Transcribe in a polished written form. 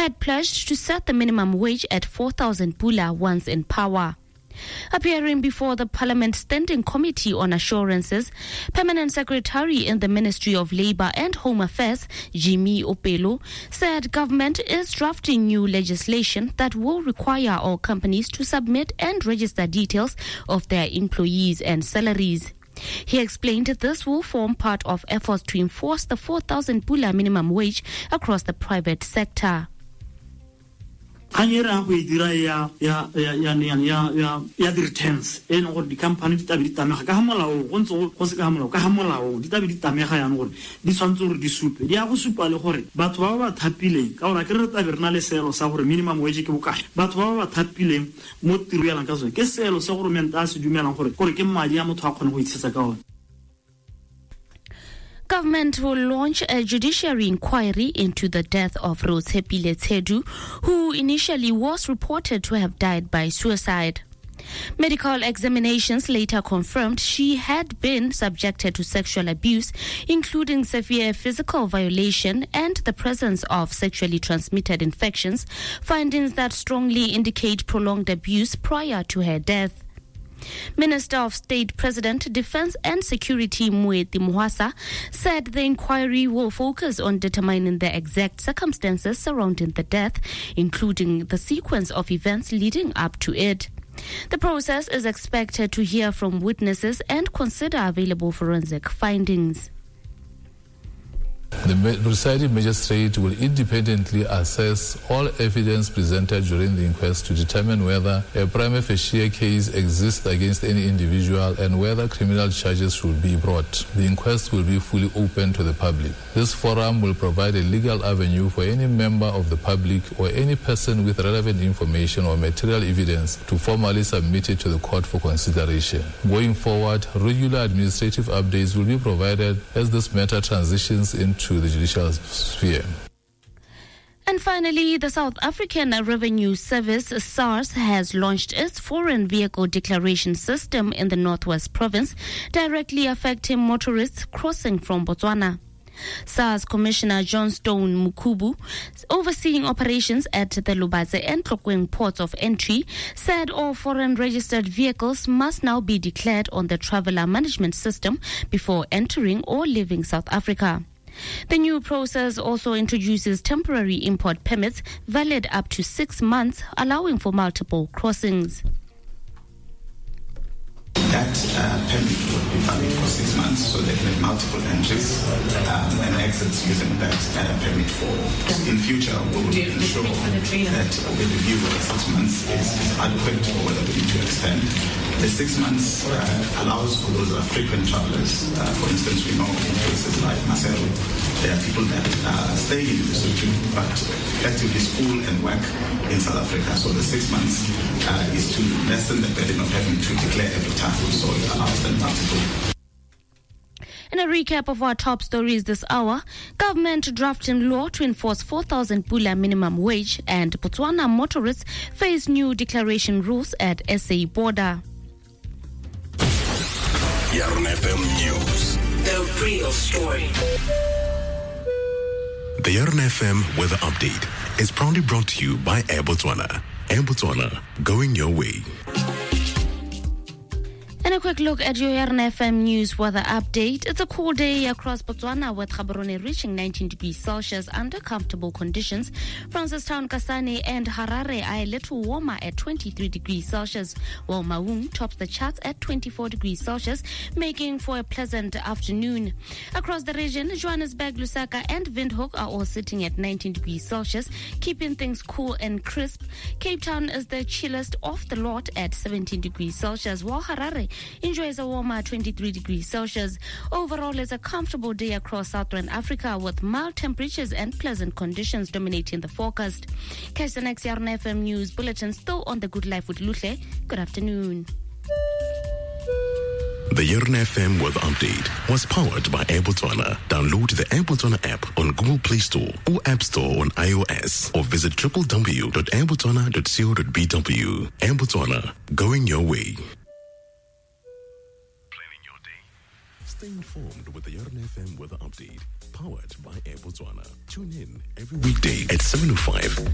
had pledged to set the minimum wage at 4,000 pula once in power. Appearing before the Parliament Standing Committee on Assurances, Permanent Secretary in the Ministry of Labour and Home Affairs, Jimmy Opelo, said government is drafting new legislation that will require all companies to submit and register details of their employees and salaries. He explained that this will form part of efforts to enforce the 4,000 pula minimum wage across the private sector. Anyera go dira ya the returns en go di company di tabi tamega ka molao go ntse go se ka molao ka molao di tabi di tamega ya gore di swantse gore di supe di a go supa le gore batho ba ba thapileng ka gore ke re tabi rena le selo sa gore minimum wage ke bokae batho ba ba thapileng mo tiro ya lang ka so ke selo sa gore menta se dumelang gore ke madi ya motho a kgone go itshetsa ka ona. Government will launch a judiciary inquiry into the death of Roshepile Tsedu, who initially was reported to have died by suicide. Medical examinations later confirmed she had been subjected to sexual abuse, including severe physical violation and the presence of sexually transmitted infections, findings that strongly indicate prolonged abuse prior to her death. Minister of State, President, Defense and Security Moeti Mohasa said the inquiry will focus on determining the exact circumstances surrounding the death, including the sequence of events leading up to it. The process is expected to hear from witnesses and consider available forensic findings. The presiding magistrate will independently assess all evidence presented during the inquest to determine whether a prima facie case exists against any individual and whether criminal charges should be brought. The inquest will be fully open to the public. This forum will provide a legal avenue for any member of the public or any person with relevant information or material evidence to formally submit it to the court for consideration. Going forward, regular administrative updates will be provided as this matter transitions into the judicial sphere. And finally, the South African Revenue Service, SARS, has launched its foreign vehicle declaration system in the Northwest Province, directly affecting motorists crossing from Botswana. SARS Commissioner John Stone Mukubu, overseeing operations at the Lubaze and Tlokweng ports of entry, said all foreign registered vehicles must now be declared on the traveller management system before entering or leaving South Africa. The new process also introduces temporary import permits valid up to 6 months, allowing for multiple crossings. That permit will be valid for 6 months, so they can have multiple entries and exits using that permit for. In future, we will ensure that we review whether 6 months is adequate or whether we need to extend. The 6 months allows for those frequent travelers. For instance, we know in places like Maseru, there are people that stay in Lesotho but effectively school and work in South Africa. So the 6 months is to lessen the burden of having to declare every time, so it allows them multiple. In a recap of our top stories this hour, government drafting law to enforce 4,000 pula minimum wage, and Botswana motorists face new declaration rules at SA border. Yarn FM News. The real story. The Yarn FM weather update is proudly brought to you by Air Botswana. Air Botswana, going your way. And a quick look at your Yarn FM News weather update. It's a cool day across Botswana with Gaborone reaching 19 degrees Celsius under comfortable conditions. Francistown, Kasane and Harare are a little warmer at 23 degrees Celsius, while Maung tops the charts at 24 degrees Celsius, making for a pleasant afternoon. Across the region, Johannesburg, Lusaka and Windhoek are all sitting at 19 degrees Celsius, keeping things cool and crisp. Cape Town is the chillest of the lot at 17 degrees Celsius, while Harare enjoys a warmer 23 degrees Celsius. Overall, it's a comfortable day across Southern Africa with mild temperatures and pleasant conditions dominating the forecast. Catch the next Yarn FM News bulletin still on The Good Life with Luhle. Good afternoon. The Yarn FM weather update was powered by Air Botswana. Download the Air Botswana app on Google Play Store or App Store on iOS, or visit www.airbotswana.co.bw. Air Botswana, going your way. Stay informed with the Yarn FM weather update, powered by Air Botswana. Tune in every weekday at 7:05.